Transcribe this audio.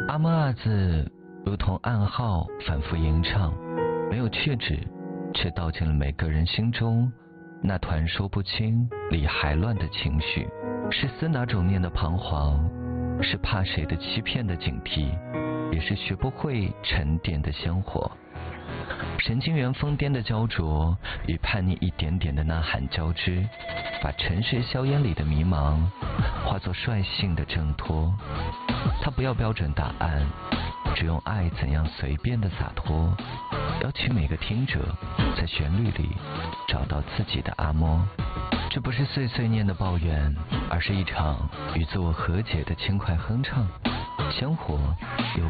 阿嬷二字如同暗号反复吟唱，没有确指，却道尽了每个人心中那团说不清理还乱的情绪。是思哪种念的彷徨，是怕谁的欺骗的警惕，也是学不会沉淀的鲜活。神经元疯癫的焦灼与叛逆一点点的呐喊交织，把城市硝烟里的迷茫化作率性的挣脱。他不要标准答案，只用爱怎样随便的洒脱，邀请每个听者在旋律里找到自己的阿嬷。这不是碎碎念的抱怨，而是一场与自我和解的轻快哼唱。生活有